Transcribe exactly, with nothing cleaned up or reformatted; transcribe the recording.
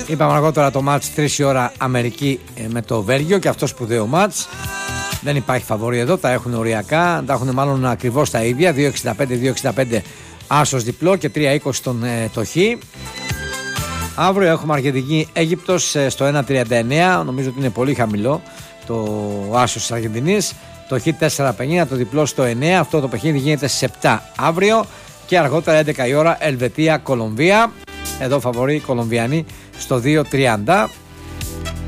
Είπαμε αργότερα το μάτς τρεις η ώρα Αμερική με το Βέλγιο και αυτό σπουδαίο μάτς. Δεν υπάρχει φαβορί εδώ, τα έχουν οριακά, τα έχουν μάλλον ακριβώς τα ίδια. δύο εξήντα πέντε δύο εξήντα πέντε άσος διπλό και τρία είκοσι τον, ε, το χ. Αύριο έχουμε Αργεντινή Αίγυπτος ε, στο ένα τριάντα εννέα, νομίζω ότι είναι πολύ χαμηλό το άσος της Αργεντινής. Το χ τέσσερα πενήντα, το διπλό στο εννέα, αυτό το παιχνίδι γίνεται στις επτά αύριο. Και αργότερα έντεκα η ώρα Ελβετία Κολομβία. Εδώ φαβορεί οι Κολομβιανοί στο δύο τριάντα.